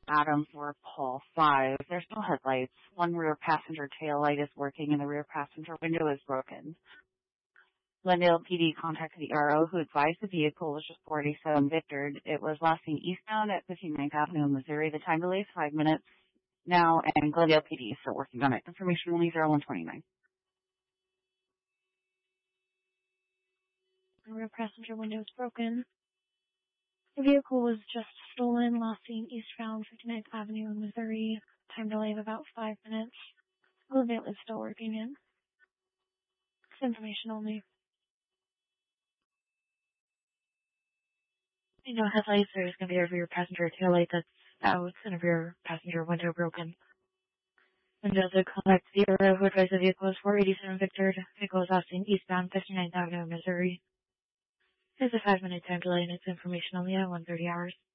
Adam for Paul 5. There's no headlights. One rear passenger tail light is working and the rear passenger window is broken. Glendale PD contacted the RO, who advised the vehicle was just 47 Victor. It was lasting eastbound at 59th Avenue in Missouri. The time delay is 5 minutes now, and Glendale PD is still working on it. Information only 0129. The rear passenger window is broken. The vehicle was just stolen, last seen eastbound 59th Avenue in Missouri. Time delay of about 5 minutes. Glendale is still working in. It's information only. No headlights. There's going to be a rear passenger taillight that's out and a rear passenger window broken. Window to contact the RO, who advised the vehicle is 487 Victor. Vehicle is last seen eastbound 59th Avenue, Missouri. There's a 5-minute time delay and it's information only at 1:30 hours.